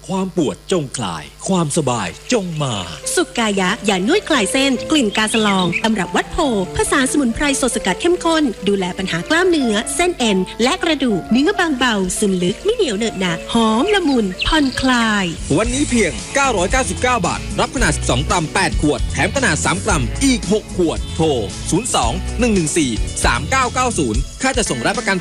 ความปวดจงคลายความสบายจงมาสุกายะยานวดคลายเส้นกลิ่นกาสลองตำรับวัดโพผสานสมุนไพรสดสกัดเข้มข้นดูแลปัญหากล้ามเนื้อเส้นเอ็นและกระดูกเนื้อบางเบาซึมลึกไม่เหนียวเหนอะหนะหอมละมุนผ่อนคลายวันนี้เพียง999 บาทรับขนาด12กรัม8ขวดแถมขนาด3กรัมอีก6ขวดโทร02 114 3990ค่าจะส่งและประกัน